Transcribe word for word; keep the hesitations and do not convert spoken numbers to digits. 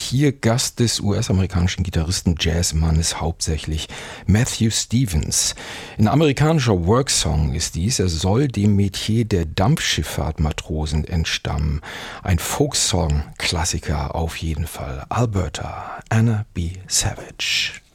hier Gast des U S-amerikanischen Gitarristen Jazzmannes hauptsächlich Matthew Stevens. Ein amerikanischer Worksong ist dies. Er soll dem Metier der Dampfschifffahrtmatrosen entstammen. Ein Folksong-Klassiker auf jeden Fall. Alberta, Anna B. Savage.